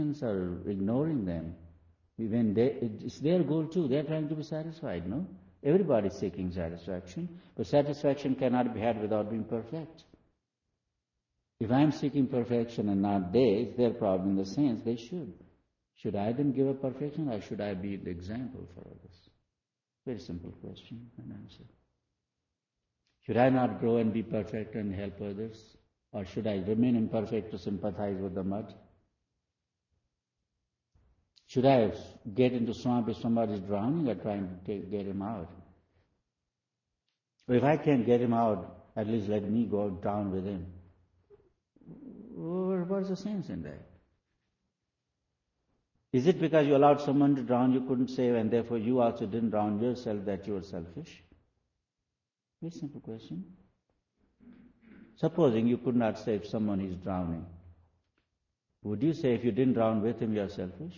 are ignoring them. It's their goal too. They're trying to be satisfied, no? Everybody is seeking satisfaction, but satisfaction cannot be had without being perfect. If I'm seeking perfection and not they, it's their problem in the sense they should. Should I then give up perfection or should I be the example for others? Very simple question and answer. Should I not grow and be perfect and help others? Or should I remain imperfect to sympathize with the mud? Should I get into swamp if somebody is drowning or trying to get him out? Or if I can't get him out, at least let me go down with him. What's the sense in that? Is it because you allowed someone to drown you couldn't save and therefore you also didn't drown yourself that you were selfish? Very simple question. Supposing you could not save someone who is drowning, would you say if you didn't drown with him you are selfish?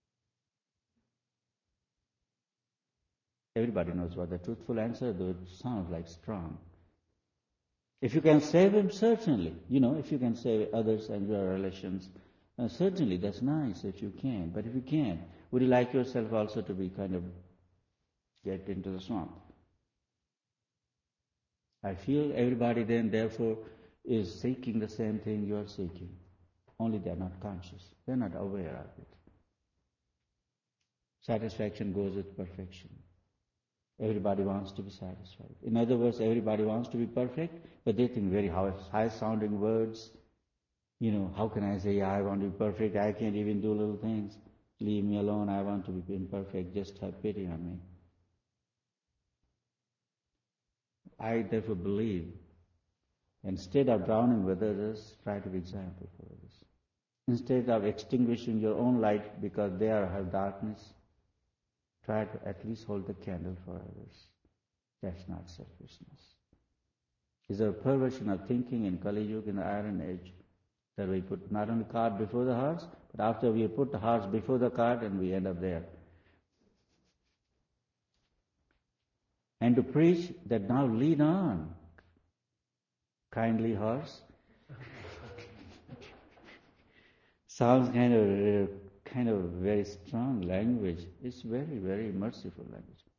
Everybody knows what the truthful answer, though it sounds like strong. If you can save him, certainly. If you can save others and your relations, certainly that's nice if you can. But if you can't, would you like yourself also to be kind of get into the swamp? I feel everybody then therefore is seeking the same thing you are seeking. Only they are not conscious. They are not aware of it. Satisfaction goes with perfection. Everybody wants to be satisfied. In other words, everybody wants to be perfect, but they think very high-sounding words. How can I say, I want to be perfect? I can't even do little things. Leave me alone. I want to be imperfect. Just have pity on me. I therefore believe, instead of drowning with others, try to be example for others. Instead of extinguishing your own light because they have darkness, try to at least hold the candle for others. That's not selfishness. It's a perversion of thinking in Kali Yuga, in the Iron Age, that we put not only cart before the horse, but after we put the horse before the cart and we end up there. And to preach that now lead on, kindly horse. Sounds kind of very strong language. It's very, very merciful language.